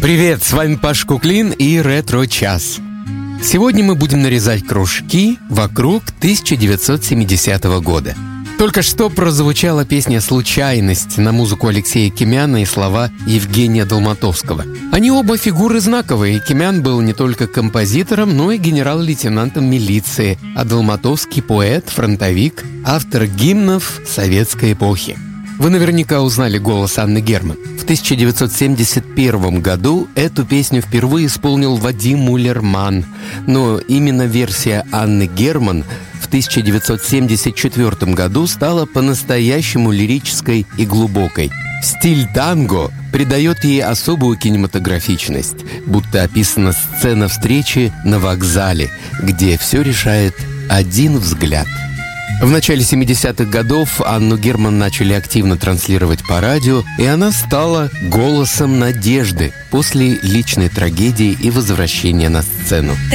Привет, с вами Паш Куклин и Ретро-час. Сегодня мы будем нарезать кружки вокруг 1970 года. Только что прозвучала песня «Случайность» на музыку Алексея Кимяна и слова Евгения Долматовского. Они оба фигуры знаковые. Кимян был не только композитором, но и генерал-лейтенантом милиции, а Долматовский — поэт, фронтовик, автор гимнов советской эпохи. Вы наверняка узнали голос Анны Герман. В 1971 году эту песню впервые исполнил Вадим Муллерман, но именно версия Анны Герман в 1974 году стала по-настоящему лирической и глубокой. Стиль танго придает ей особую кинематографичность, будто описана сцена встречи на вокзале, где все решает один взгляд. В начале 70-х годов Анну Герман начали активно транслировать по радио, и она стала голосом надежды после личной трагедии и возвращения на сцену.